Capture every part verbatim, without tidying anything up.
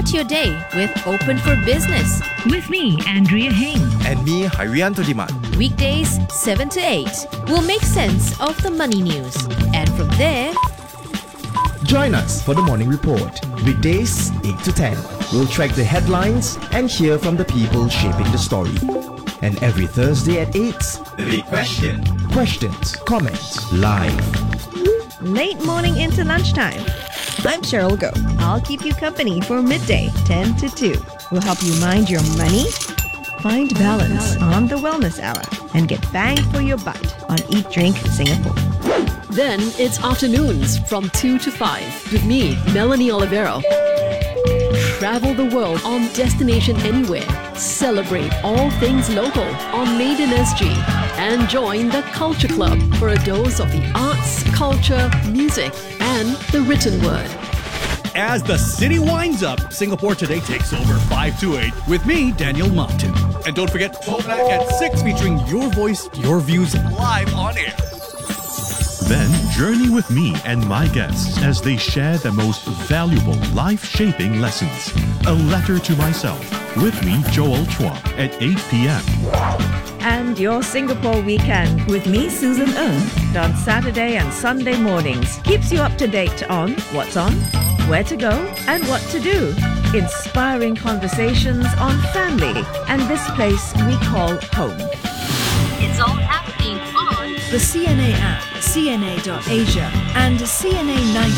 Start your day with Open for Business. With me, Andrea Heng. And me, Harianto Diman. Weekdays, seven to eight. We'll make sense of the money news. And from there, join us for the morning report. Weekdays, eight to ten. We'll track the headlines and hear from the people shaping the story. And every Thursday at eight, The Big Question. Questions, comments, live. Late morning into lunchtime. I'm Cheryl Go. I'll keep you company for midday, ten to two. We'll help you mind your money, find balance on the Wellness Hour, and get bang for your buck on Eat Drink Singapore. Then it's afternoons from two to five with me, Melanie Olivero. Travel the world on Destination Anywhere. Celebrate all things local on Made in S G. And join the Culture Club for a dose of the arts, culture, music, and the written word. As the city winds up, Singapore Today takes over five to eight with me, Daniel Martin. And don't forget, Throwback at six featuring your voice, your views live on air. Then journey with me and my guests as they share the most valuable life-shaping lessons. A letter to myself with me, Joel Chua, at eight p.m. And your Singapore weekend with me, Susan Ng, on Saturday and Sunday mornings keeps you up to date on what's on, where to go, and what to do. Inspiring conversations on family and this place we call home. it's all happening on The C N A app, C N A dot Asia, and C N A nine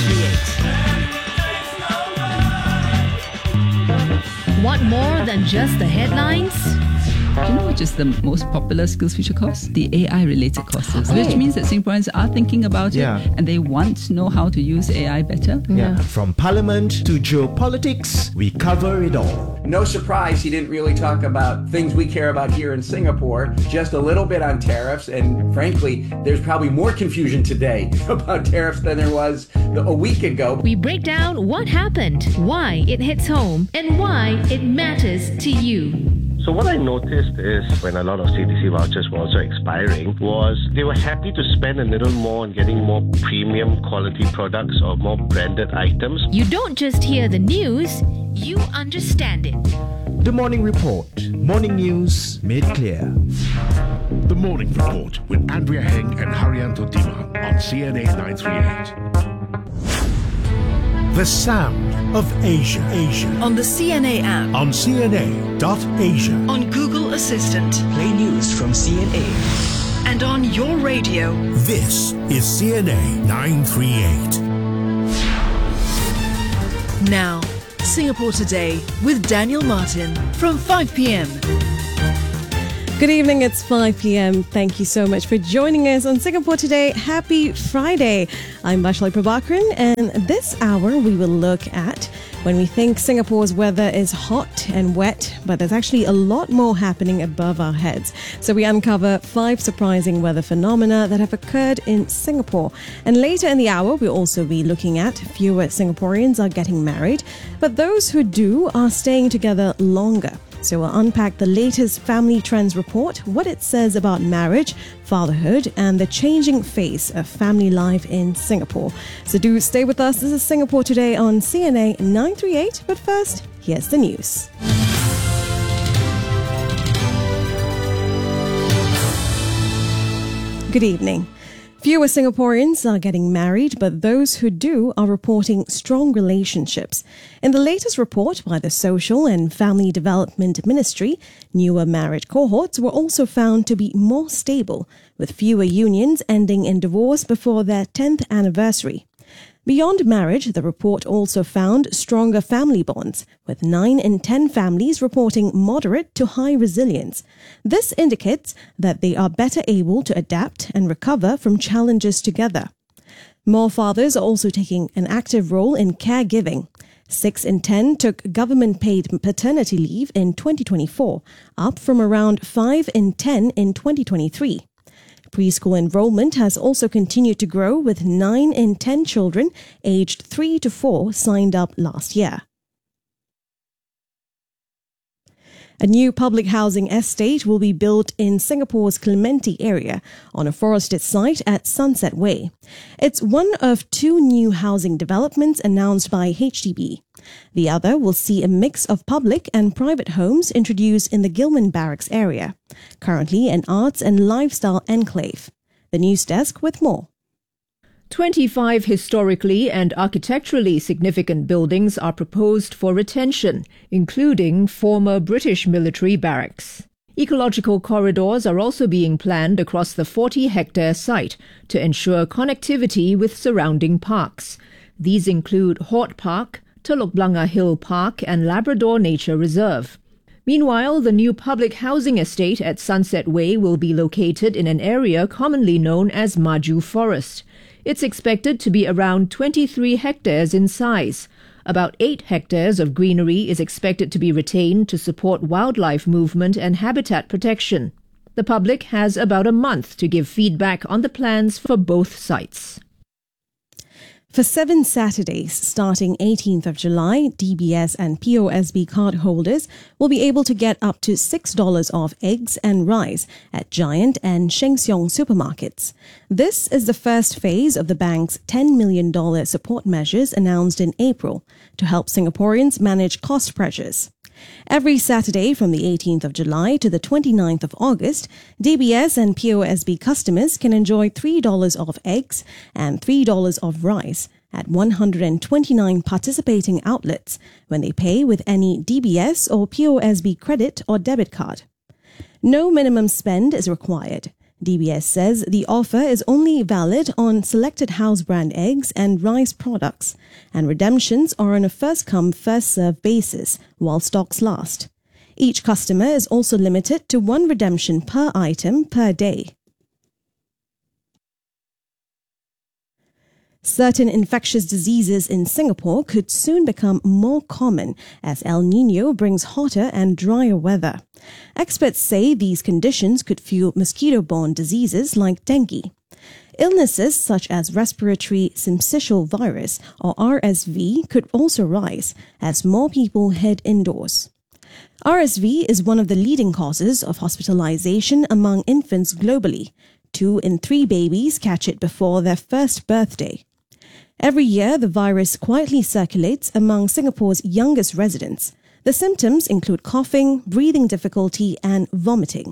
three eight. Want more than just the headlines? Do you know which is the most popular SkillsFuture course? The A I-related courses, Oh. which means that Singaporeans are thinking about it Yeah. and they want to know how to use A I better. Yeah. From parliament to geopolitics, we cover it all. No surprise he didn't really talk about things we care about here in Singapore, just a little bit on tariffs, and frankly, there's probably more confusion today about tariffs than there was a week ago. We break down what happened, why it hits home, and why it matters to you. So what I noticed is when a lot of C T C vouchers were also expiring was they were happy to spend a little more on getting more premium quality products or more branded items. You don't just hear the news, you understand it. The morning report. Morning news made clear. The Morning Report with Andrea Heng and Harianto Diman on C N A nine three eight. The sound of Asia. Asia. On the C N A app, On C N A dot Asia. on Google Assistant, Play news from C N A. and on your radio. This is C N A nine three eight. Now, Singapore Today with Daniel Martin from five p.m. Good evening, it's five p.m. Thank you so much for joining us on Singapore Today. Happy Friday. I'm Vaishali Prabhakaran, and this hour we will look at when we think Singapore's weather is hot and wet, but there's actually a lot more happening above our heads. So we uncover five surprising weather phenomena that have occurred in Singapore. And later in the hour, we'll also be looking at fewer Singaporeans are getting married, but those who do are staying together longer. So we'll unpack the latest Family Trends report, what it says about marriage, fatherhood, and the changing face of family life in Singapore. So do stay with us. This is Singapore Today on C N A nine three eight. But first, here's the news. Good evening. Fewer Singaporeans are getting married, but those who do are reporting strong relationships. In the latest report by the Social and Family Development Ministry, newer marriage cohorts were also found to be more stable, with fewer unions ending in divorce before their tenth anniversary. Beyond marriage, the report also found stronger family bonds, with nine in ten families reporting moderate to high resilience. This indicates that they are better able to adapt and recover from challenges together. More fathers are also taking an active role in caregiving. Six in ten took government-paid paternity leave in twenty twenty-four, up from around five in ten in twenty twenty-three. Preschool enrollment has also continued to grow, with nine in ten children aged three to four signed up last year. A new public housing estate will be built in Singapore's Clementi area on a forested site at Sunset Way. It's one of two new housing developments announced by H D B. The other will see a mix of public and private homes introduced in the Gillman Barracks area, currently an arts and lifestyle enclave. The News Desk with more. twenty-five historically and architecturally significant buildings are proposed for retention, including former British military barracks. Ecological corridors are also being planned across the forty-hectare site to ensure connectivity with surrounding parks. These include Hort Park, Telok Blangah Hill Park and Labrador Nature Reserve. Meanwhile, the new public housing estate at Sunset Way will be located in an area commonly known as Maju Forest. It's expected to be around twenty-three hectares in size. About eight hectares of greenery is expected to be retained to support wildlife movement and habitat protection. The public has about a month to give feedback on the plans for both sites. For seven Saturdays, starting eighteenth of July, D B S and P O S B card holders will be able to get up to six dollars off eggs and rice at Giant and Sheng Siong supermarkets. This is the first phase of the bank's ten million dollars support measures announced in April to help Singaporeans manage cost pressures. Every Saturday from the eighteenth of July to the twenty-ninth of August, D B S and P O S B customers can enjoy three dollars off eggs and three dollars off rice at one hundred twenty-nine participating outlets when they pay with any D B S or P O S B credit or debit card. No minimum spend is required. D B S says the offer is only valid on selected house brand eggs and rice products, and redemptions are on a first-come, first-served basis while stocks last. Each customer is also limited to one redemption per item per day. Certain infectious diseases in Singapore could soon become more common as El Niño brings hotter and drier weather. Experts say these conditions could fuel mosquito-borne diseases like dengue. Illnesses such as respiratory syncytial virus or R S V could also rise as more people head indoors. R S V is one of the leading causes of hospitalization among infants globally. Two in three babies catch it before their first birthday. Every year, the virus quietly circulates among Singapore's youngest residents. The symptoms include coughing, breathing difficulty, and vomiting.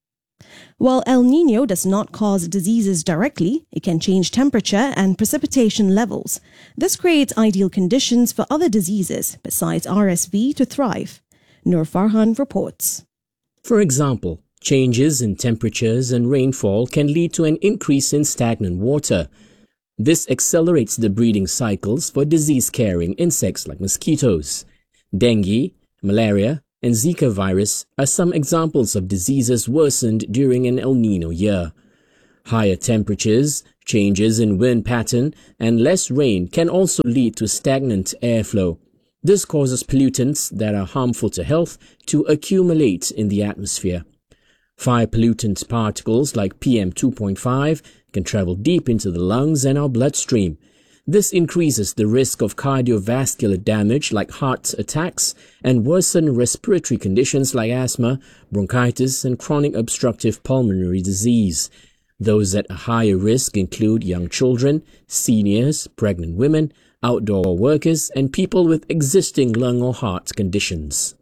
While El Niño does not cause diseases directly, it can change temperature and precipitation levels. This creates ideal conditions for other diseases besides R S V to thrive. Nur Farhan reports. For example, changes in temperatures and rainfall can lead to an increase in stagnant water. This accelerates the breeding cycles for disease-carrying insects like mosquitoes. Dengue, malaria, and Zika virus are some examples of diseases worsened during an El Niño year. Higher temperatures, changes in wind pattern, and less rain can also lead to stagnant airflow. This causes pollutants that are harmful to health to accumulate in the atmosphere. Fire pollutant particles like P M two point five can travel deep into the lungs and our bloodstream. This increases the risk of cardiovascular damage like heart attacks and worsen respiratory conditions like asthma, bronchitis, and chronic obstructive pulmonary disease. Those at a higher risk include young children, seniors, pregnant women, outdoor workers, and people with existing lung or heart conditions.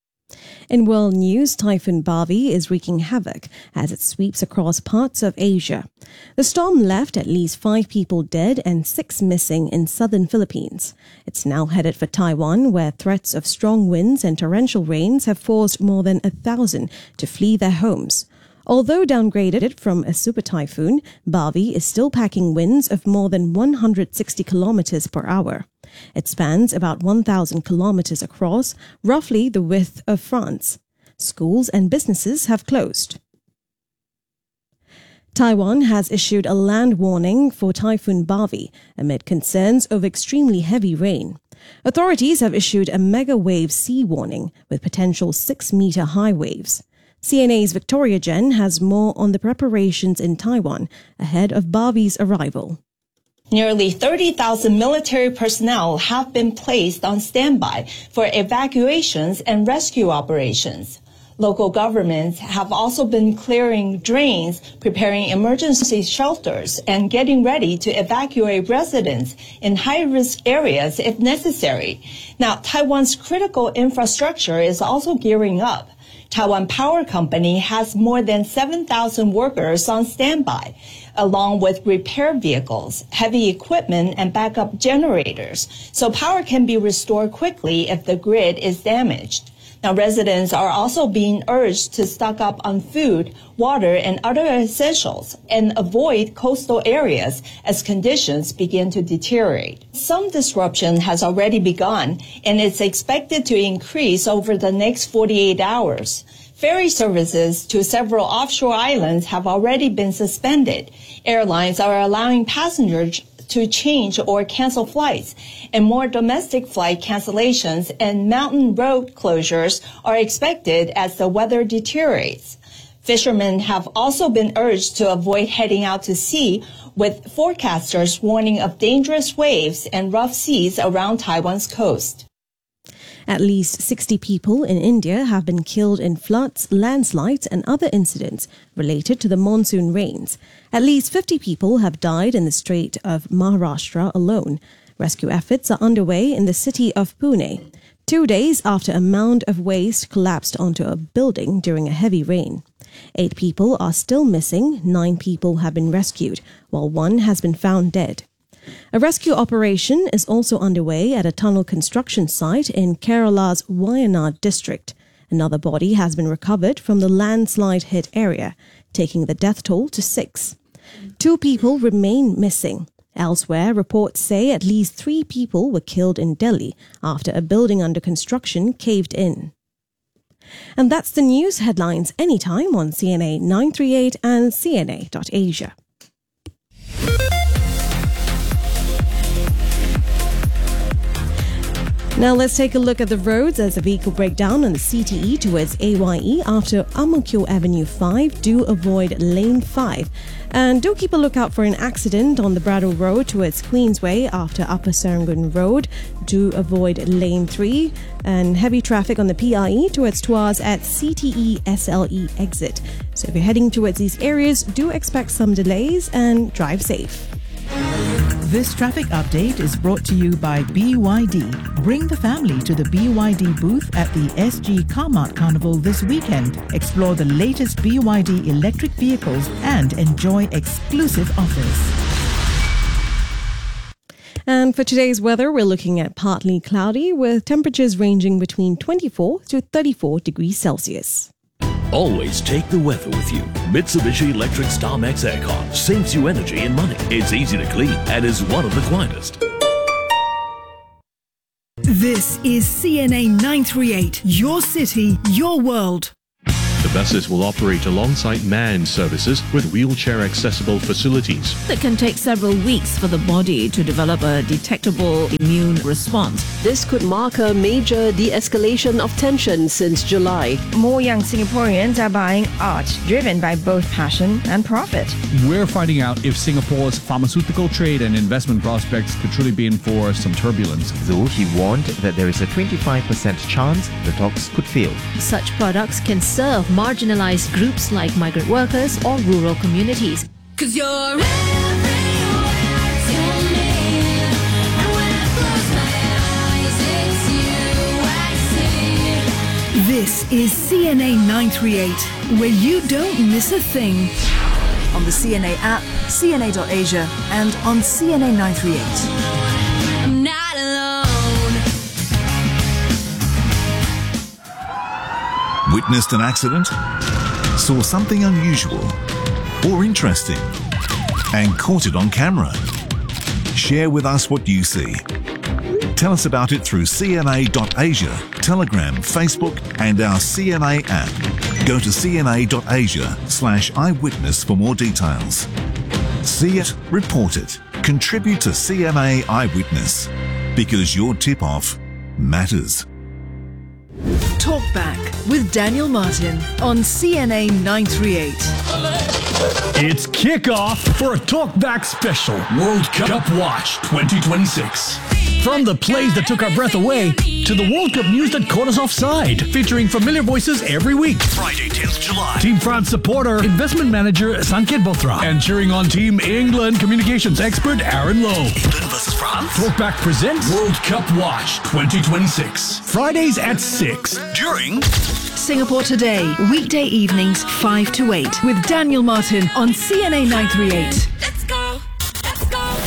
In world news, Typhoon Bavi is wreaking havoc as it sweeps across parts of Asia. The storm left at least five people dead and six missing in southern Philippines. It's now headed for Taiwan, where threats of strong winds and torrential rains have forced more than a thousand to flee their homes. Although downgraded from a super typhoon, Bavi is still packing winds of more than one hundred sixty kilometers per hour. It spans about one thousand kilometers across, roughly the width of France. Schools and businesses have closed. Taiwan has issued a land warning for Typhoon Bavi amid concerns of extremely heavy rain. Authorities have issued a mega wave sea warning with potential six-meter high waves. C N A's Victoria Jen has more on the preparations in Taiwan ahead of Bavi's arrival. Nearly thirty thousand military personnel have been placed on standby for evacuations and rescue operations. Local governments have also been clearing drains, preparing emergency shelters, and getting ready to evacuate residents in high-risk areas if necessary. Now, Taiwan's critical infrastructure is also gearing up. Taiwan Power Company has more than seven thousand workers on standby, along with repair vehicles, heavy equipment, and backup generators, so power can be restored quickly if the grid is damaged. Now, residents are also being urged to stock up on food, water, and other essentials and avoid coastal areas as conditions begin to deteriorate. Some disruption has already begun, and it's expected to increase over the next forty-eight hours. Ferry services to several offshore islands have already been suspended. Airlines are allowing passengers to change or cancel flights, and more domestic flight cancellations and mountain road closures are expected as the weather deteriorates. Fishermen have also been urged to avoid heading out to sea, with forecasters warning of dangerous waves and rough seas around Taiwan's coast. At least sixty people in India have been killed in floods, landslides, and other incidents related to the monsoon rains. At least fifty people have died in the Strait of Maharashtra alone. Rescue efforts are underway in the city of Pune, two days after a mound of waste collapsed onto a building during a heavy rain. Eight people are still missing, nine people have been rescued, while one has been found dead. A rescue operation is also underway at a tunnel construction site in Kerala's Wayanad district. Another body has been recovered from the landslide-hit area, taking the death toll to six. Two people remain missing. Elsewhere, reports say at least three people were killed in Delhi after a building under construction caved in. And that's the news headlines anytime on C N A nine thirty-eight and C N A dot Asia. Now let's take a look at the roads as a vehicle breakdown on the C T E towards A Y E after Ang Mo Kio Avenue five. Do avoid lane five. And do keep a lookout for an accident on the Brattle Road towards Queensway after Upper Serangoon Road. Do avoid lane three. And heavy traffic on the P I E towards Tuas at C T E S L E exit. So if you're heading towards these areas, do expect some delays and drive safe. This traffic update is brought to you by B Y D. Bring the family to the B Y D booth at the S G Carmart Carnival this weekend. Explore the latest B Y D electric vehicles and enjoy exclusive offers. And for today's weather, we're looking at partly cloudy with temperatures ranging between twenty-four to thirty-four degrees Celsius. Always take the weather with you. Mitsubishi Electric StarMax Aircon saves you energy and money. It's easy to clean and is one of the quietest. This is C N A nine thirty-eight, your city, your world. The buses will operate alongside manned services with wheelchair-accessible facilities. It can take several weeks for the body to develop a detectable immune response. This could mark a major de-escalation of tension since July. More young Singaporeans are buying art, driven by both passion and profit. We're finding out if Singapore's pharmaceutical trade and investment prospects could truly be in for some turbulence. Though he warned that there is a twenty-five percent chance the talks could fail. Such products can serve marginalized groups like migrant workers or rural communities. 'Cause you're everywhere to me, and when I close my eyes, it's you I see. This is C N A nine thirty-eight, where you don't miss a thing. On the C N A app, C N A dot Asia, and on C N A nine thirty-eight. I'm not alone. Witnessed an accident? Saw something unusual or interesting and caught it on camera? Share with us what you see. Tell us about it through C N A dot Asia, Telegram, Facebook and our C N A app. Go to C N A dot Asia slash eyewitness for more details. See it, report it, contribute to C N A Eyewitness, because your tip-off matters. Talk Back with Daniel Martin on C N A nine thirty-eight. It's kickoff for a Talkback Special World Cup Watch twenty twenty-six. From the plays that took our breath away to the World Cup news that caught us offside, featuring familiar voices every week. Friday, tenth of July. Team France supporter, investment manager Sanket Bothra, and cheering on Team England communications expert Aaron Lowe. England versus France. Talkback presents World Cup Watch twenty twenty-six. Fridays at six. During Singapore Today, weekday evenings five to eight with Daniel Martin on C N A nine thirty-eight. Let's go. Let's go.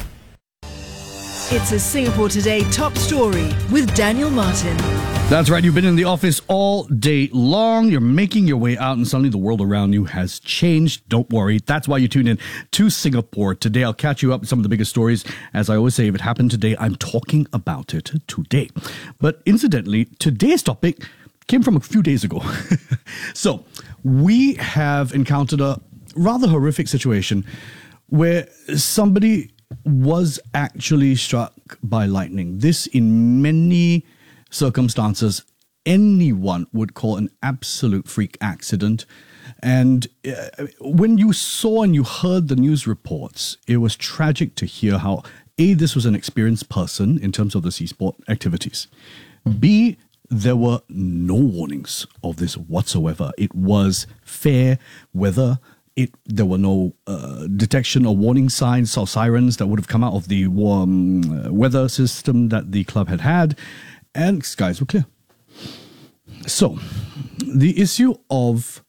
It's a Singapore Today top story with Daniel Martin. That's right, you've been in the office all day long, you're making your way out, and suddenly the world around you has changed. Don't worry, that's why you tune in to Singapore Today. I'll catch you up with some of the biggest stories. As I always say, if it happened today, I'm talking about it today. But incidentally, today's topic came from a few days ago. So, we have encountered a rather horrific situation where somebody was actually struck by lightning. This, in many circumstances, anyone would call an absolute freak accident. And uh, when you saw and you heard the news reports, it was tragic to hear how, A, this was an experienced person in terms of the sea sport activities. B, there were no warnings of this whatsoever. It was fair weather. It, there were no uh, detection or warning signs or sirens that would have come out of the warm uh, weather system that the club had had, and skies were clear. So, the issue of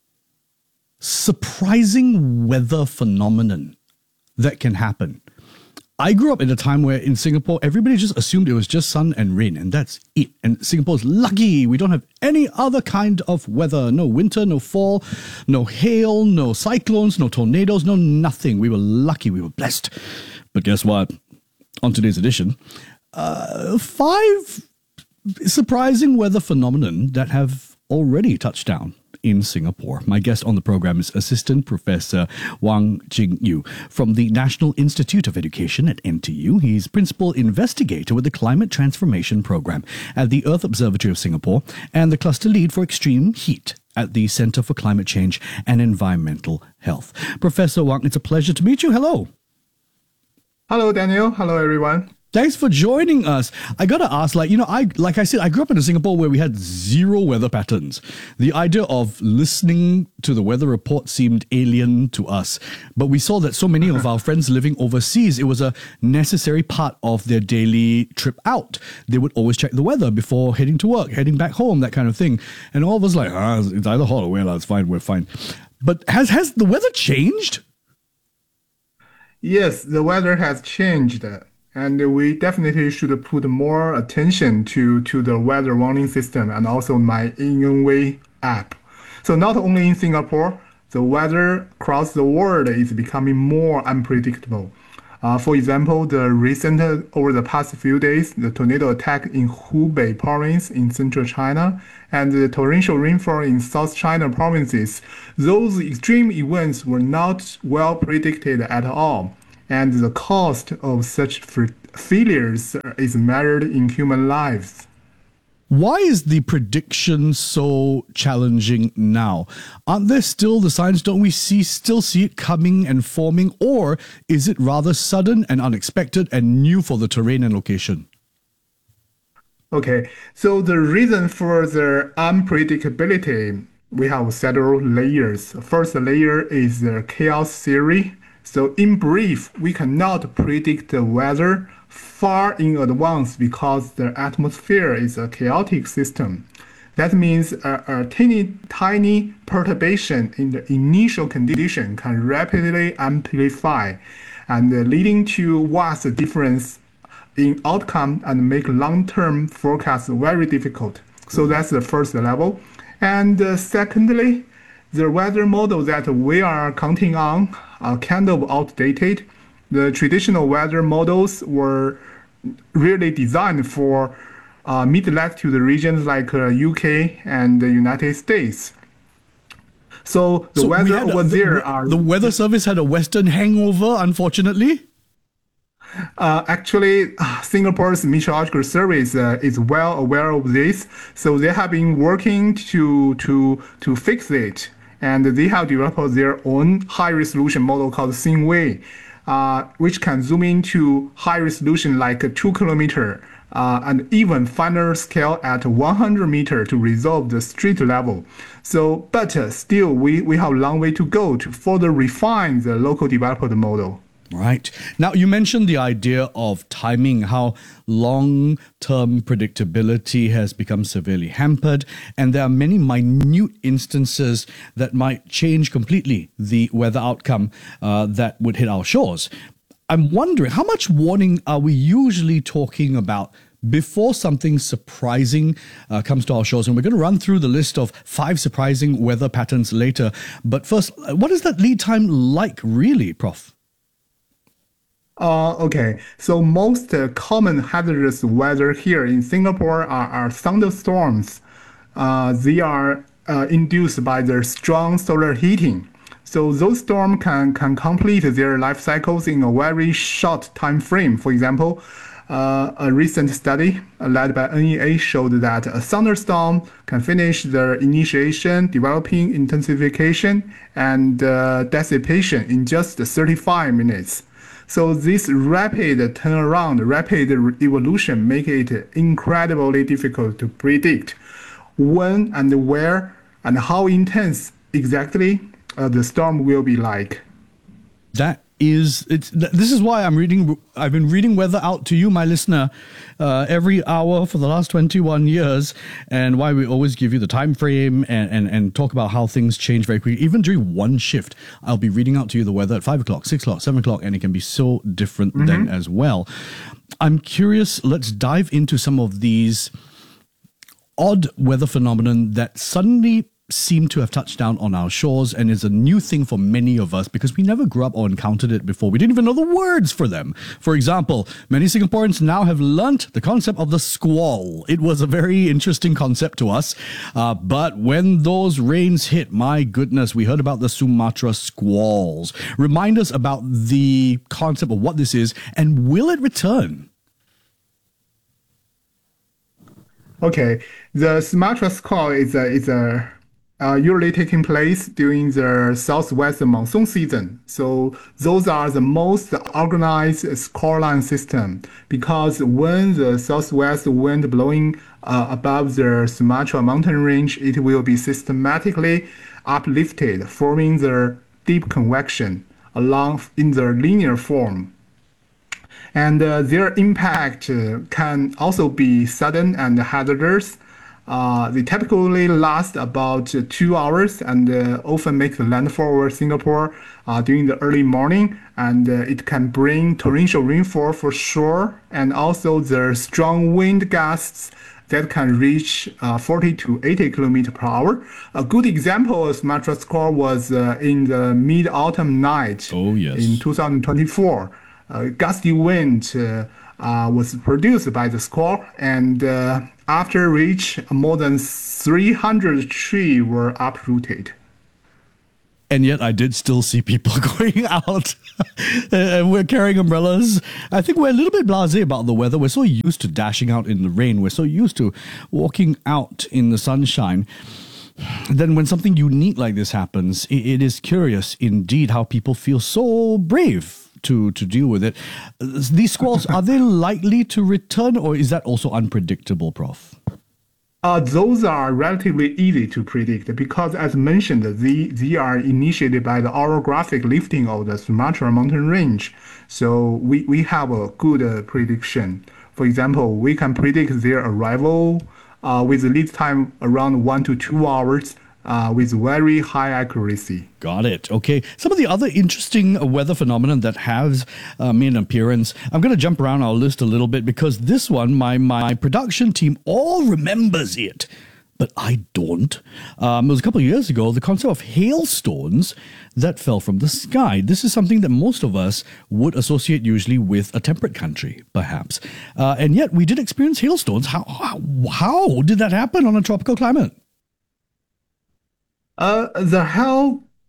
surprising weather phenomenon that can happen. I grew up in a time where in Singapore, everybody just assumed it was just sun and rain, and that's it. And Singapore's lucky. We don't have any other kind of weather. No winter, no fall, no hail, no cyclones, no tornadoes, no nothing. We were lucky. We were blessed. But guess what? On today's edition, uh, five surprising weather phenomenon that have already touched down in Singapore. My guest on the program is Assistant Professor Wang Jing-Yu from the National Institute of Education at N T U. He's Principal Investigator with the Climate Transformation Program at the Earth Observatory of Singapore and the Cluster Lead for Extreme Heat at the Centre for Climate Change and Environmental Health. Professor Wang, it's a pleasure to meet you. Hello. Hello, Daniel. Hello, everyone. Thanks for joining us. I gotta ask, like, you know, I like I said, I grew up in a Singapore where we had zero weather patterns. The idea of listening to the weather report seemed alien to us. But we saw that so many of our friends living overseas, it was a necessary part of their daily trip out. They would always check the weather before heading to work, heading back home, that kind of thing. And all of us like, ah, it's either hot or winter, it's fine, we're fine. But has has the weather changed? Yes, the weather has changed. And we definitely should put more attention to, to the weather warning system and also my Yingwei app. So not only in Singapore, the weather across the world is becoming more unpredictable. Uh, for example, the recent, over the past few days, the tornado attack in Hubei province in central China and the torrential rainfall in South China provinces, those extreme events were not well predicted at all. And the cost of such failures is measured in human lives. Why is the prediction so challenging now? Aren't there still the signs? Don't we see still see it coming and forming? Or is it rather sudden and unexpected and new for the terrain and location? Okay, so the reason for the unpredictability, we have several layers. First layer is the chaos theory. So in brief, we cannot predict the weather far in advance because the atmosphere is a chaotic system. That means a, a teeny tiny perturbation in the initial condition can rapidly amplify and leading to vast difference in outcome and make long-term forecasts very difficult. So that's the first level. And uh, secondly, the weather model that we are counting on are kind of outdated. The traditional weather models were really designed for uh, mid-latitude regions like uh, U K and the United States. So the so weather over a, there the, are... The Weather Service had a Western hangover, unfortunately. Uh, actually, Singapore's Meteorological Service uh, is well aware of this, so they have been working to to to fix it, and they have developed their own high-resolution model called Xingwei. uh, which can zoom into high resolution like a two kilometer uh, and even finer scale at one hundred meter to resolve the street level. So, but uh, still, we, we have a long way to go to further refine the local developer model. Right. Now, you mentioned the idea of timing, how long-term predictability has become severely hampered, and there are many minute instances that might change completely the weather outcome uh, that would hit our shores. I'm wondering, how much warning are we usually talking about before something surprising uh, comes to our shores? And we're going to run through the list of five surprising weather patterns later. But first, what is that lead time like really, Professor? Uh, okay, so most uh, common hazardous weather here in Singapore are, are thunderstorms. Uh, they are uh, induced by the strong solar heating. So those storms can, can complete their life cycles in a very short time frame. For example, uh, a recent study led by N E A showed that a thunderstorm can finish their initiation, developing, intensification, and uh, dissipation in just thirty-five minutes. So this rapid turnaround, rapid evolution make it incredibly difficult to predict when and where and how intense exactly uh, the storm will be like. That is, it's, this is why I'm reading, I've been reading weather out to you, my listener, uh, every hour for the last twenty-one years, and why we always give you the time frame and, and, and talk about how things change very quickly. Even during one shift, I'll be reading out to you the weather at five o'clock, six o'clock, seven o'clock, and it can be so different mm-hmm. then as well. I'm curious, let's dive into some of these odd weather phenomenon that suddenly seem to have touched down on our shores and is a new thing for many of us because we never grew up or encountered it before. We didn't even know the words for them. For example, many Singaporeans now have learnt the concept of the squall. It was a very interesting concept to us, uh, but when those rains hit, my goodness, we heard about the Sumatra squalls. Remind us about the concept of what this is and will it return? Okay, the Sumatra squall is a is a Uh, usually taking place during the southwest monsoon season. So those are the most organized squall-line system because when the southwest wind blowing uh, above the Sumatra mountain range, it will be systematically uplifted, forming the deep convection along in the linear form. And uh, their impact uh, can also be sudden and hazardous. Uh, they typically last about uh, two hours and uh, often make the landfall over Singapore uh, during the early morning, and uh, it can bring torrential rainfall for sure, and also the strong wind gusts that can reach uh, forty to eighty kilometers per hour. A good example of Sumatra squall was uh, in the mid-autumn night oh, yes. in two thousand twenty-four. Uh, gusty wind uh, uh, was produced by the squall, and uh, after which more than three hundred trees were uprooted. And yet I did still see people going out and we're carrying umbrellas. I think we're a little bit blasé about the weather. We're so used to dashing out in the rain. We're so used to walking out in the sunshine. Then when something unique like this happens, it, it is curious indeed how people feel so brave to, to deal with it. These squalls, are they likely to return or is that also unpredictable, Professor? Uh, those are relatively easy to predict because, as mentioned, they, they are initiated by the orographic lifting of the Sumatra mountain range. So we, we have a good uh, prediction. For example, we can predict their arrival uh, with a lead time around one to two hours uh, with very high accuracy. Got it. Okay. Some of the other interesting weather phenomenon that has uh, made an appearance, I'm going to jump around our list a little bit because this one, my, my production team all remembers it, but I don't. Um, it was a couple of years ago, the concept of hailstones that fell from the sky. This is something that most of us would associate usually with a temperate country, perhaps. Uh, and yet we did experience hailstones. How, how, how did that happen on a tropical climate? Uh, the hail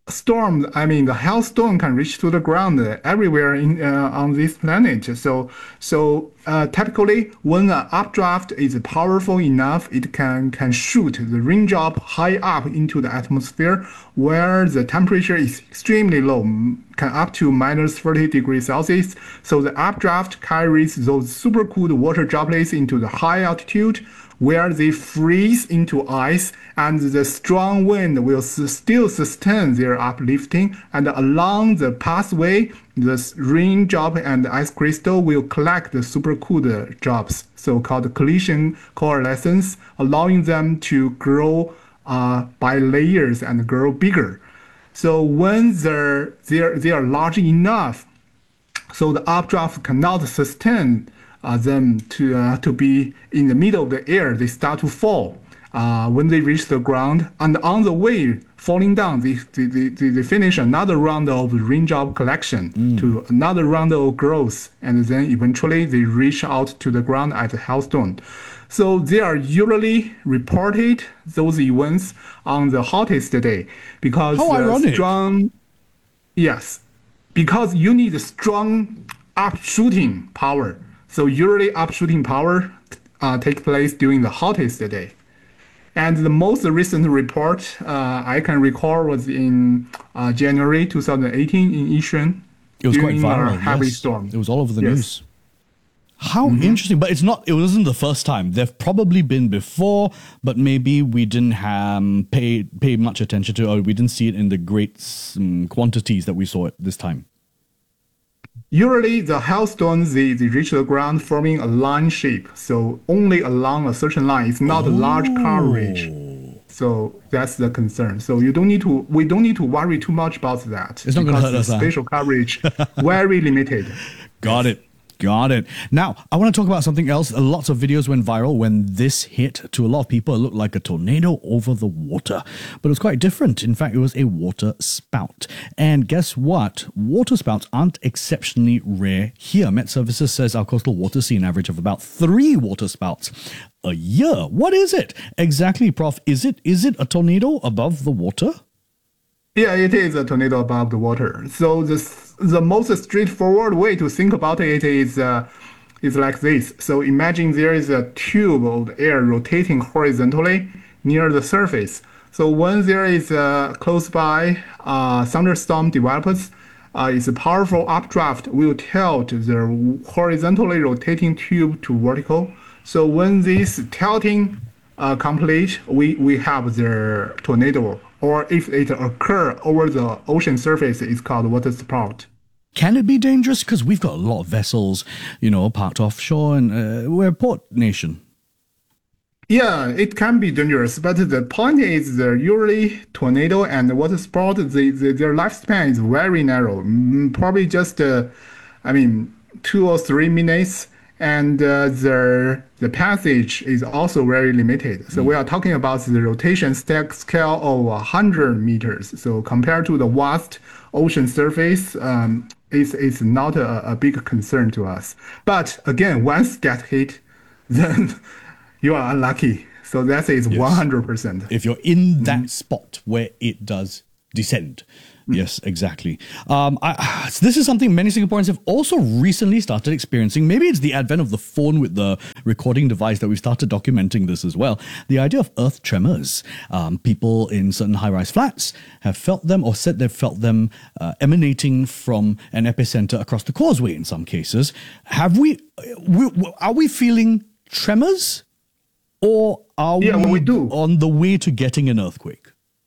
storm, I mean, the hailstone can reach to the ground uh, everywhere in uh, on this planet. So, so uh, typically, when an updraft is powerful enough, it can can shoot the raindrop high up into the atmosphere, where the temperature is extremely low, m- can up to minus thirty degrees Celsius. So the updraft carries those super cooled water droplets into the high altitude, where they freeze into ice, and the strong wind will s- still sustain their uplifting, and along the pathway, the s- raindrop and ice crystal will collect the supercooled drops, so-called collision coalescence, allowing them to grow uh, by layers and grow bigger. So when they're, they're, they are large enough, so the updraft cannot sustain uh, them to uh, to be in the middle of the air. They start to fall uh, when they reach the ground, and on the way falling down, they they, they, they finish another round of raindrop collection to another round of growth, and then eventually they reach out to the ground at the hailstone. So they are usually reported those events on the hottest day because How the ironic. strong yes, because you need strong upshooting power. So usually upshooting power uh, take place during the hottest day. And the most recent report uh, I can recall was in uh, January twenty eighteen in Yishun. It was quite during a viral. heavy yes. storm. It was all over the Yes. news. How interesting, but it's not. It wasn't the first time. There've probably been before, but maybe we didn't um, pay pay much attention to, it, or we didn't see it in the great um, quantities that we saw it this time. Usually the hailstones, they, they reach the ground forming a line shape. So only along a certain line. It's not a large coverage. So that's the concern. So you don't need to, we don't need to worry too much about that. It's not gonna because hurt the us, huh? spatial coverage very limited. Got it. Got it. Now, I want to talk about something else. Lots of videos went viral when this hit. To a lot of people, it looked like a tornado over the water. But it was quite different. In fact, it was a water spout. And guess what? Water spouts aren't exceptionally rare here. Met Services says our coastal waters see an average of about three water spouts a year. What is it? Exactly, Prof. Is it is it a tornado above the water? Yeah, it is a tornado above the water. So the the most straightforward way to think about it is uh, is like this. So imagine there is a tube of air rotating horizontally near the surface. So when there is a close by uh, thunderstorm develops, uh, it's a powerful updraft will tilt the horizontally rotating tube to vertical. So when this tilting uh, complete, we, we have the tornado. Or if it occur over the ocean surface, it's called water spout. Can it be dangerous? Because we've got a lot of vessels, you know, parked offshore, and uh, we're a port nation. Yeah, it can be dangerous, but the point is the usually tornado and water spout, the, the, their lifespan is very narrow, mm, probably just, uh, I mean, two or three minutes, and uh, their the passage is also very limited. So we are talking about the rotation stack scale of one hundred meters. So compared to the vast ocean surface, um, it's, it's not a, a big concern to us. But again, once get hit, then you are unlucky. So that is Yes. one hundred percent. If you're in that spot where it does descend. Yes, exactly. Um, I, this is something many Singaporeans have also recently started experiencing. Maybe it's the advent of the phone with the recording device that we started documenting this as well. The idea of earth tremors. Um, people in certain high-rise flats have felt them or said they've felt them uh, emanating from an epicenter across the causeway in some cases. Have we, we are we feeling tremors, or are Yeah, we, we do. on the way to getting an earthquake?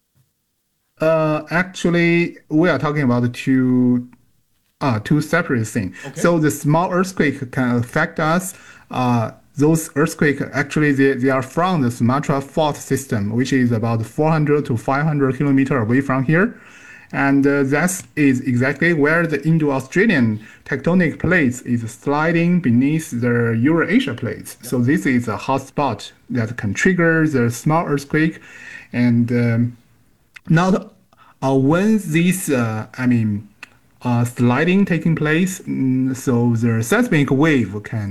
Uh, actually, we are talking about two, uh, two separate things. So the small earthquake can affect us. Uh, those earthquakes actually they, they are from the Sumatra fault system, which is about four hundred to five hundred kilometers away from here, and uh, that is exactly where the Indo-Australian tectonic plates is sliding beneath the Eurasia plates. So this is a hot spot that can trigger the small earthquake, and um, Not uh, when this, uh, I mean, uh, sliding taking place, mm, so the seismic wave can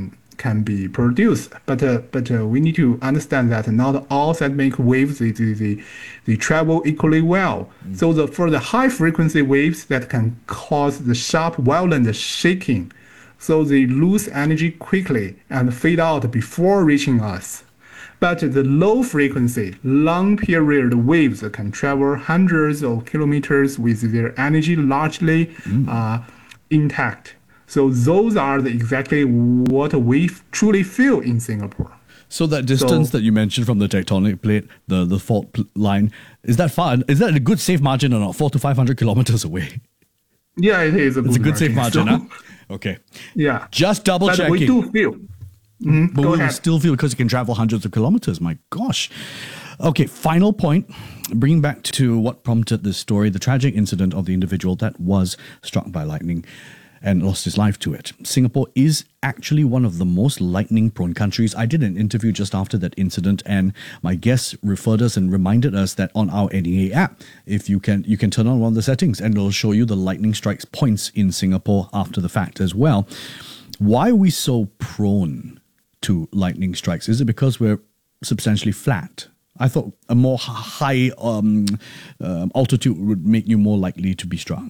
can be produced. But uh, but uh, we need to understand that not all seismic waves they, they, they, they travel equally well. Mm. So the for the high frequency waves that can cause the sharp violent shaking, so they lose energy quickly and fade out before reaching us. But the low frequency, long period waves can travel hundreds of kilometers with their energy largely mm. uh, intact. So those are the exactly what we f- truly feel in Singapore. So that distance so, that you mentioned from the tectonic plate, the, the fault pl- line, is that far? Is that a good safe margin or not? Four to five hundred kilometers away. Yeah, it is a good It's a good margin. safe margin, so, huh? Okay. Yeah. Just double but checking. we do feel. Mm-hmm. But Go we ahead. will still feel because you can travel hundreds of kilometers. My gosh. Okay, final point. Bringing back to what prompted this story, the tragic incident of the individual that was struck by lightning and lost his life to it. Singapore is actually one of the most lightning-prone countries. I did an interview just after that incident, and my guest referred us and reminded us that on our N E A app, if you can, you can turn on one of the settings, and it'll show you the lightning strikes points in Singapore after the fact as well. Why are we so prone to lightning strikes? Is it because we're substantially flat? I thought a more high um, uh, altitude would make you more likely to be struck.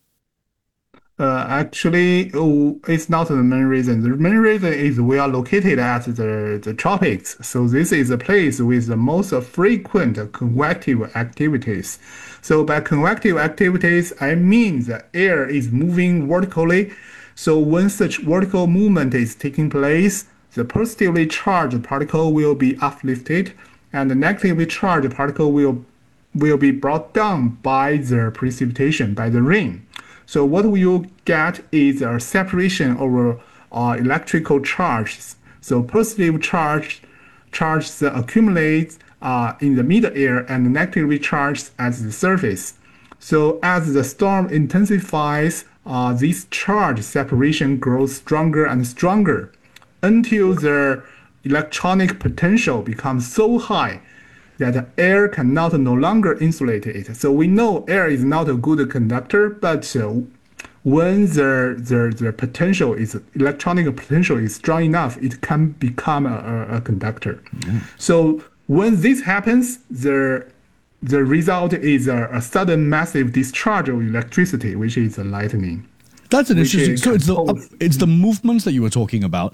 Uh, actually, oh, it's not the main reason. The main reason is we are located at the, the tropics. So this is a place with the most frequent convective activities. So by convective activities, I mean the air is moving vertically. So when such vertical movement is taking place, the positively charged particle will be uplifted, and the negatively charged particle will will be brought down by the precipitation, by the rain. So what we will get is a separation over uh, electrical charges. So positive charge charge accumulates uh, in the mid-air and negatively charged at the surface. So as the storm intensifies, uh, this charge separation grows stronger and stronger until the electronic potential becomes so high that air cannot no longer insulate it. So we know air is not a good conductor, but uh, when the, the the potential is electronic potential is strong enough, it can become a, a, a conductor. Mm. So when this happens, the the result is a, a sudden massive discharge of electricity, which is a lightning. That's an interesting. So it's the uh, it's the movements that you were talking about.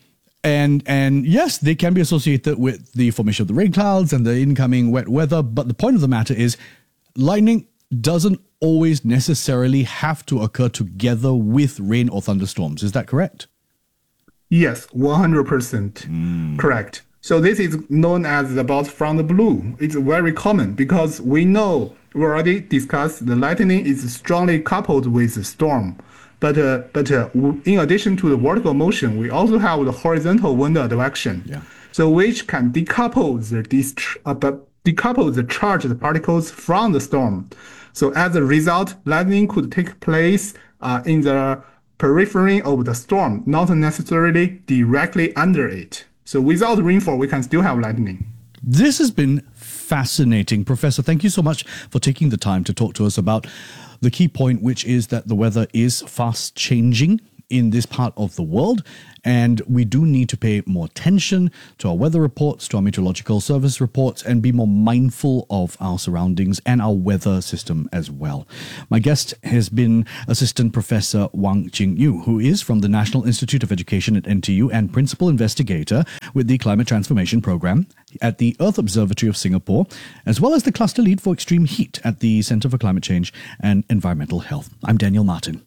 And and yes, they can be associated with the formation of the rain clouds and the incoming wet weather. But the point of the matter is, lightning doesn't always necessarily have to occur together with rain or thunderstorms. Is that correct? Yes, one hundred percent correct. So this is known as the bolt from the blue. It's very common because we know, we already discussed, the lightning is strongly coupled with the storm. But uh, but uh, in addition to the vertical motion, we also have the horizontal wind direction. Yeah. So which can decouple the dist- uh, but decouple the charged particles from the storm. So as a result, lightning could take place uh, in the periphery of the storm, not necessarily directly under it. So without rainfall, we can still have lightning. This has been fascinating. Professor, thank you so much for taking the time to talk to us about the key point, which is that the weather is fast changing in this part of the world, and we do need to pay more attention to our weather reports, to our meteorological service reports, and be more mindful of our surroundings and our weather system as well. My guest has been Assistant Professor Wang Jingyu, who is from the National Institute of Education at N T U and Principal Investigator with the Climate Transformation Program at the Earth Observatory of Singapore, as well as the Cluster Lead for Extreme Heat at the Centre for Climate Change and Environmental Health. I'm Daniel Martin.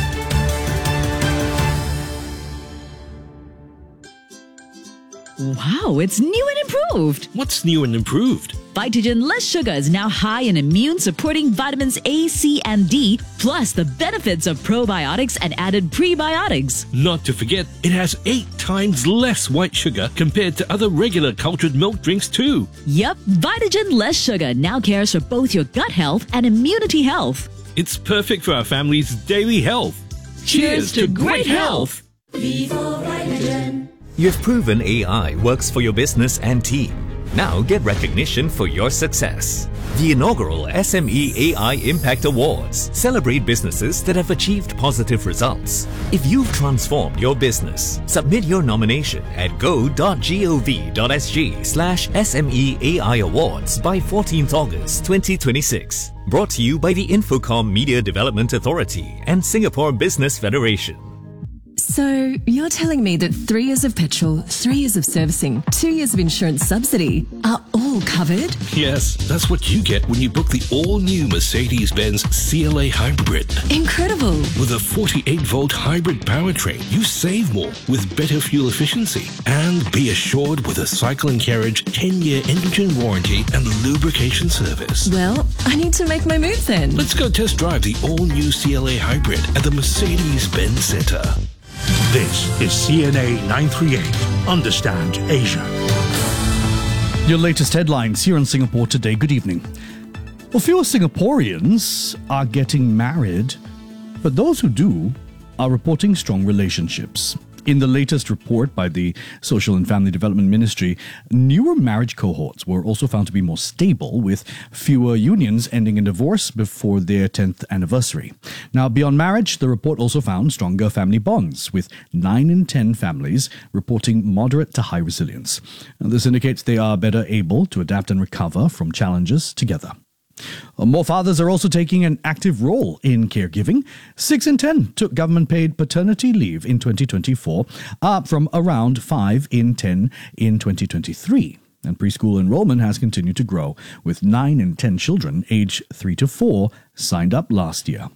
Wow, it's new and improved. What's new and improved? Vitagen Less Sugar is now high in immune-supporting vitamins A, C, and D, plus the benefits of probiotics and added prebiotics. Not to forget, it has eight times less white sugar compared to other regular cultured milk drinks too. Yep, Vitagen Less Sugar now cares for both your gut health and immunity health. It's perfect for our family's daily health. Cheers, Cheers to, to great health. Vivo Vitagen. You've proven A I works for your business and team. Now get recognition for your success. The inaugural S M E A I Impact Awards celebrate businesses that have achieved positive results. If you've transformed your business, submit your nomination at go.gov.sg slash SMEAI Awards by fourteenth August twenty twenty-six. Brought to you by the Infocom Media Development Authority and Singapore Business Federation. So, you're telling me that three years of petrol, three years of servicing, two years of insurance subsidy are all covered? Yes, that's what you get when you book the all-new Mercedes-Benz C L A Hybrid. Incredible! With a forty-eight volt hybrid powertrain, you save more with better fuel efficiency. And be assured with a cycle and carriage ten year engine warranty and lubrication service. Well, I need to make my move then. Let's go test drive the all-new C L A Hybrid at the Mercedes-Benz Centre. This is C N A nine thirty-eight. Understand Asia. Your latest headlines here on Singapore Today. Good evening. Well, fewer Singaporeans are getting married, but those who do are reporting strong relationships. In the latest report by the Social and Family Development Ministry, newer marriage cohorts were also found to be more stable, with fewer unions ending in divorce before their tenth anniversary. Now, beyond marriage, the report also found stronger family bonds, with nine in ten families reporting moderate to high resilience. Now, this indicates they are better able to adapt and recover from challenges together. More fathers are also taking an active role in caregiving. Six in ten took government-paid paternity leave in twenty twenty-four, up from around five in ten in twenty twenty-three. And preschool enrollment has continued to grow, with nine in ten children aged three to four signed up last year.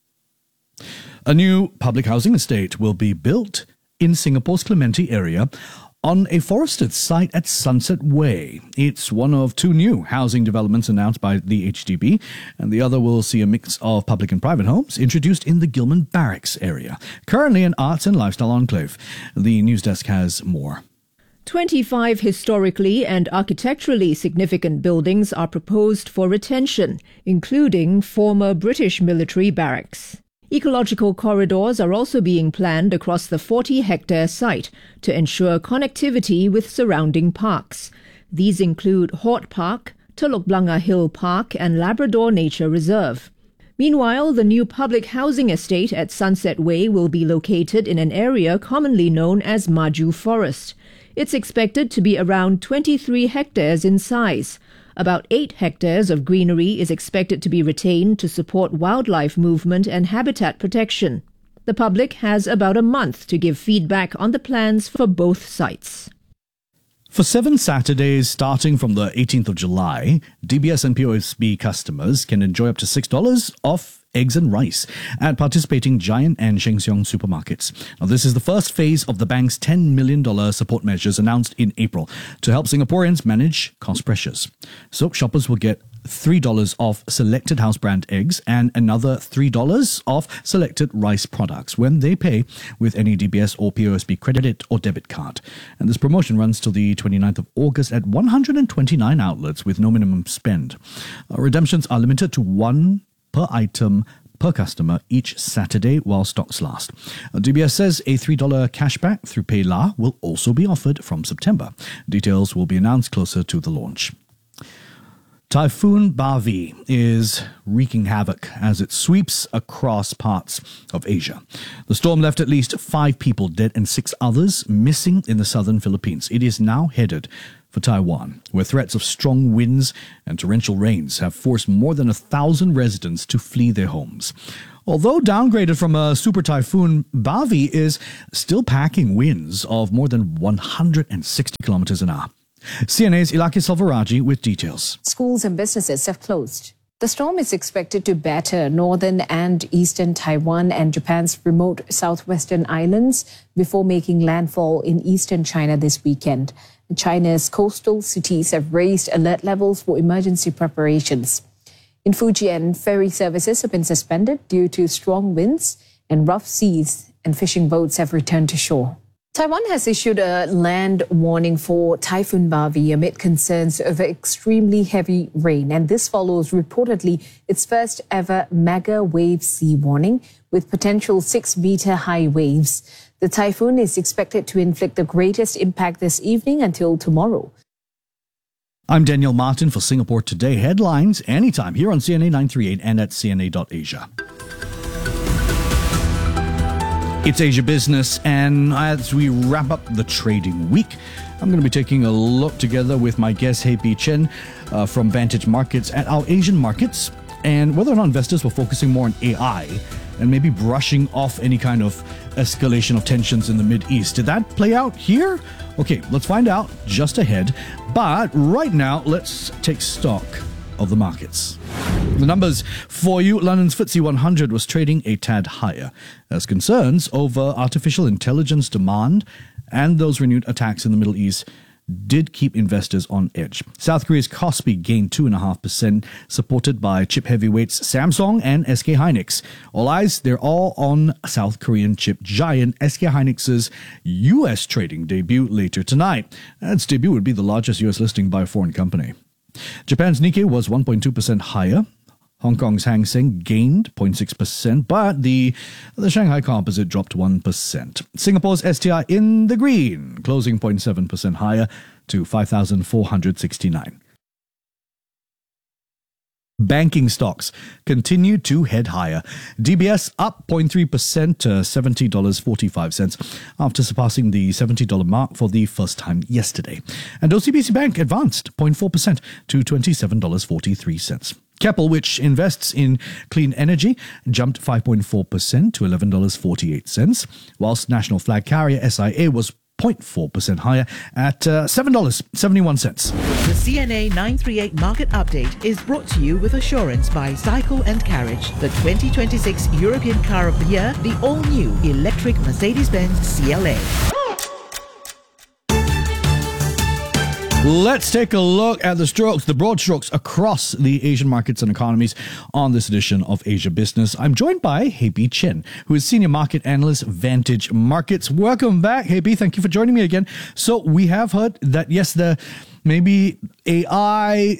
A new public housing estate will be built in Singapore's Clementi area on a forested site at Sunset Way. It's one of two new housing developments announced by the H D B, and the other will see a mix of public and private homes introduced in the Gillman Barracks area, currently an arts and lifestyle enclave. The news desk has more. twenty-five historically and architecturally significant buildings are proposed for retention, including former British military barracks. Ecological corridors are also being planned across the forty hectare site to ensure connectivity with surrounding parks. These include Hort Park, Telok Blangah Hill Park and Labrador Nature Reserve. Meanwhile, the new public housing estate at Sunset Way will be located in an area commonly known as Maju Forest. It's expected to be around twenty-three hectares in size. About eight hectares of greenery is expected to be retained to support wildlife movement and habitat protection. The public has about a month to give feedback on the plans for both sites. For seven Saturdays starting from the eighteenth of July, D B S and P O S B customers can enjoy up to six dollars off eggs and rice at participating Giant and Sheng Siong supermarkets. Now, this is the first phase of the bank's ten million dollars support measures announced in April to help Singaporeans manage cost pressures. So shoppers will get three dollars off selected house brand eggs and another three dollars off selected rice products when they pay with any D B S or P O S B credit or debit card. And this promotion runs till the twenty-ninth of August at one hundred twenty-nine outlets with no minimum spend. Uh, redemptions are limited to one per item per customer each Saturday while stocks last. Uh, D B S says a three dollars cashback through PayLah will also be offered from September. Details will be announced closer to the launch. Typhoon Bavi is wreaking havoc as it sweeps across parts of Asia. The storm left at least five people dead and six others missing in the southern Philippines. It is now headed for Taiwan, where threats of strong winds and torrential rains have forced more than a thousand residents to flee their homes. Although downgraded from a super typhoon, Bavi is still packing winds of more than one hundred sixty kilometers an hour. C N A's Ilaki Salvaraji with details. Schools and businesses have closed. The storm is expected to batter northern and eastern Taiwan and Japan's remote southwestern islands before making landfall in eastern China this weekend. China's coastal cities have raised alert levels for emergency preparations. In Fujian, ferry services have been suspended due to strong winds and rough seas, and fishing boats have returned to shore. Taiwan has issued a land warning for Typhoon Bavi amid concerns over extremely heavy rain, and this follows reportedly its first ever mega wave sea warning with potential six meter high waves. The typhoon is expected to inflict the greatest impact this evening until tomorrow. I'm Daniel Martin for Singapore Today. Headlines anytime here on C N A nine thirty-eight and at C N A dot Asia. It's Asia Business, and as we wrap up the trading week, I'm going to be taking a look together with my guest, Hei Pi Chen, uh, from Vantage Markets at our Asian markets, and whether or not investors were focusing more on A I and maybe brushing off any kind of escalation of tensions in the Mideast. Did that play out here? Okay, let's find out just ahead. But right now, let's take stock of the markets. The numbers for you. London's F T S E one hundred was trading a tad higher as concerns over artificial intelligence demand and those renewed attacks in the Middle East did keep investors on edge. South Korea's Kospi gained two point five percent, supported by chip heavyweights Samsung and S K Hynix. All eyes, they're all on South Korean chip giant S K Hynix's U S trading debut later tonight. Its debut would be the largest U S listing by a foreign company. Japan's Nikkei was one point two percent higher. Hong Kong's Hang Seng gained zero point six percent, but the, the Shanghai Composite dropped one percent. Singapore's S T I in the green, closing zero point seven percent higher to five thousand four hundred sixty-nine. Banking stocks continue to head higher. D B S up zero point three percent to seventy dollars and forty-five cents after surpassing the seventy dollars mark for the first time yesterday. And O C B C Bank advanced zero point four percent to twenty-seven dollars and forty-three cents. Keppel, which invests in clean energy, jumped five point four percent to eleven dollars and forty-eight cents, whilst national flag carrier S I A was zero point four percent higher at uh, seven dollars and seventy-one cents. The C N A nine thirty-eight Market Update is brought to you with assurance by Cycle and Carriage, the twenty twenty-six European Car of the Year, the all-new electric Mercedes-Benz C L A. Let's take a look at the strokes, the broad strokes across the Asian markets and economies on this edition of Asia Business. I'm joined by Hei Pi Chen, who is Senior Market Analyst, Vantage Markets. Welcome back, Hei Pi. Thank you for joining me again. So we have heard that, yes, the maybe A I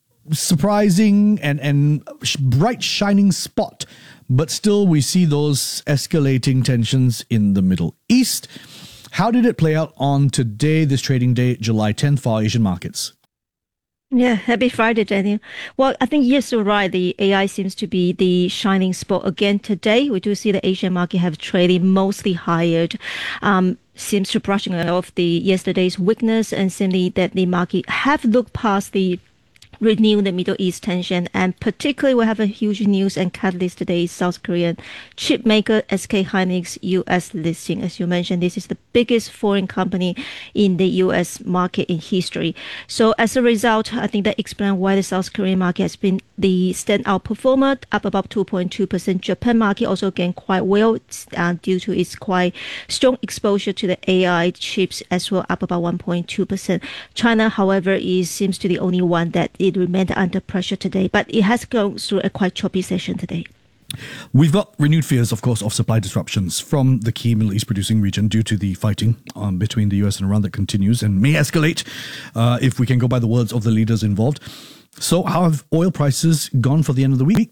surprising and, and bright shining spot, but still we see those escalating tensions in the Middle East. How did it play out on today, this trading day, July tenth, for our Asian markets? Yeah, happy Friday, Daniel. Well, I think yes, you're right. The A I seems to be the shining spot again today. We do see the Asian market have traded mostly higher. Um, seems to brushing off the yesterday's weakness, and simply that the market have looked past the renew the Middle East tension, and particularly we have a huge news and catalyst today. South Korean chip maker S K Hynix U S listing. As you mentioned, this is the biggest foreign company in the U S market in history. So as a result, I think that explains why the South Korean market has been the standout performer, up about two point two percent. Japan market also gained quite well uh, due to its quite strong exposure to the A I chips as well, up about one point two percent. China, however, is seems to be the only one that it remained under pressure today, but it has gone through a quite choppy session today. We've got renewed fears, of course, of supply disruptions from the key Middle East producing region due to the fighting um, between the U S and Iran that continues and may escalate uh, if we can go by the words of the leaders involved. So how have oil prices gone for the end of the week?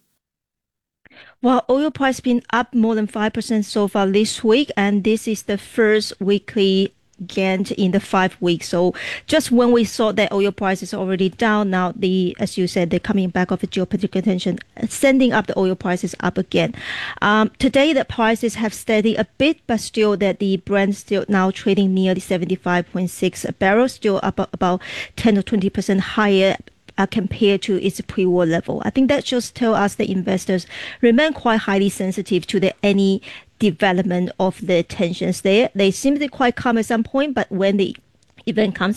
Well, oil price been up more than five percent so far this week, and this is the first weekly gained in the five weeks. So just when we saw that oil price is already down, now the, as you said, they're coming back of the geopolitical tension, sending up the oil prices up again. Um, today the prices have steadied a bit, but still that the Brent still now trading nearly seventy-five point six a barrel, still up about ten to twenty percent higher Uh, compared to its pre-war level. I think that just tells us that investors remain quite highly sensitive to the any development of the tensions there. They seem to be quite calm at some point, but when the event comes